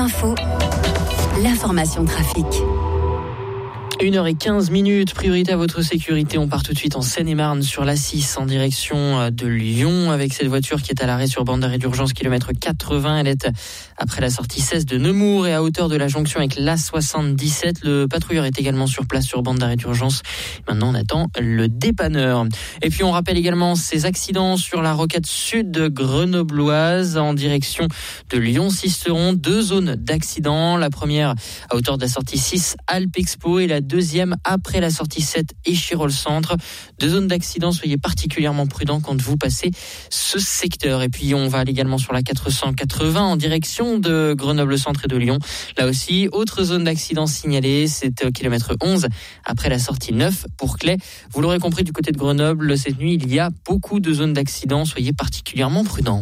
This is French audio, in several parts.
Info, l'information trafic. 1h15, priorité à votre sécurité. On part tout de suite en Seine-et-Marne sur l'A6 en direction de Lyon avec cette voiture qui est à l'arrêt sur bande d'arrêt d'urgence kilomètre 80. Elle est après la sortie 16 de Nemours et à hauteur de la jonction avec l'A77. Le patrouilleur est également sur place sur bande d'arrêt d'urgence. Maintenant, on attend le dépanneur. Et puis, on rappelle également ces accidents sur la rocade sud grenobloise en direction de Lyon-Sisteron. 2 zones d'accident. La première à hauteur de la sortie 6 Alpes Expo et la deuxième après la sortie 7 Échirol Centre. 2 zones d'accident, soyez particulièrement prudents quand vous passez ce secteur. Et puis on va aller également sur la 480 en direction de Grenoble Centre et de Lyon. Là aussi, autre zone d'accident signalée, c'est au kilomètre 11 après la sortie 9 pour Claye. Vous l'aurez compris, du côté de Grenoble, cette nuit, il y a beaucoup de zones d'accident, soyez particulièrement prudents.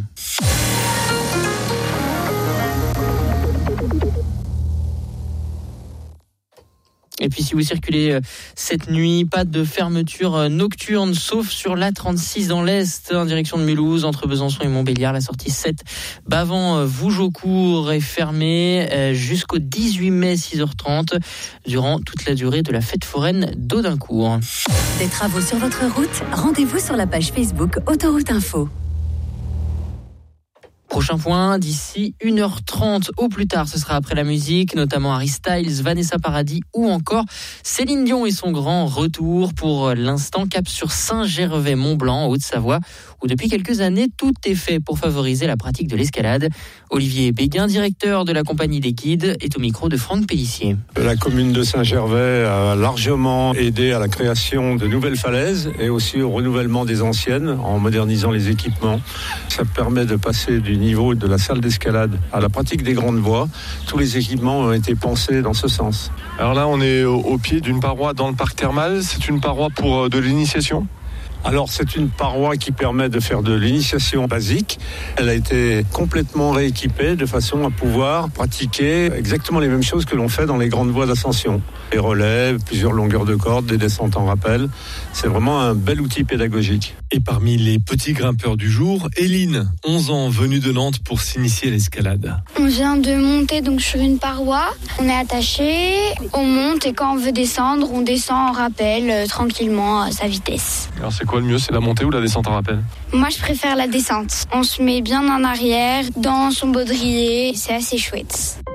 Et puis si vous circulez cette nuit, pas de fermeture nocturne, sauf sur l'A36 dans l'Est, en direction de Mulhouse, entre Besançon et Montbéliard. La sortie 7 Bavant-Vougeaucourt est fermée jusqu'au 18 mai 6h30, durant toute la durée de la fête foraine d'Audincourt. Des travaux sur votre route, rendez-vous sur la page Facebook Autoroute Info. Prochain point, d'ici 1h30 au plus tard, ce sera après la musique, notamment Harry Styles, Vanessa Paradis ou encore Céline Dion et son grand retour. Pour l'instant, cap sur Saint-Gervais-Mont-Blanc, en Haute-Savoie, où depuis quelques années, tout est fait pour favoriser la pratique de l'escalade. Olivier Béguin, directeur de la compagnie des guides, est au micro de Franck Pellissier. La commune de Saint-Gervais a largement aidé à la création de nouvelles falaises et aussi au renouvellement des anciennes en modernisant les équipements. Ça permet de passer du niveau de la salle d'escalade à la pratique des grandes voies. Tous les équipements ont été pensés dans ce sens. Alors là, on est au pied d'une paroi dans le parc thermal. C'est une paroi pour de l'initiation ? Alors, c'est une paroi qui permet de faire de l'initiation basique. Elle a été complètement rééquipée de façon à pouvoir pratiquer exactement les mêmes choses que l'on fait dans les grandes voies d'ascension. Les relais, plusieurs longueurs de corde, des descentes en rappel. C'est vraiment un bel outil pédagogique. Et parmi les petits grimpeurs du jour, Eline, 11 ans, venue de Nantes pour s'initier à l'escalade. On vient de monter donc sur une paroi. On est attaché, on monte et quand on veut descendre, on descend en rappel tranquillement à sa vitesse. Alors c'est quoi le mieux, c'est la montée ou la descente en rappel ? Moi je préfère la descente. On se met bien en arrière, dans son baudrier, c'est assez chouette.